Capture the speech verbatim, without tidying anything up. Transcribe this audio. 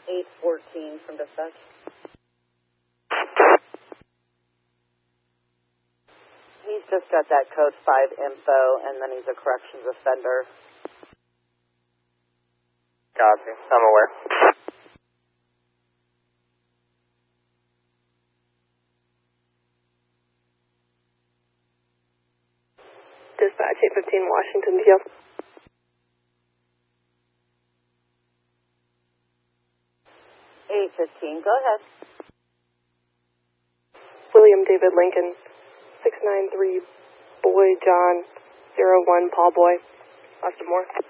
eight fourteen from dispatch. He's just got that code five info, and then he's a corrections offender. Copy. I'm aware. Dispatch eight fifteen Washington, D L. eight fifteen, go ahead. William David Lincoln, six nine three Boy John, zero one Paul Boy, Austin Moore.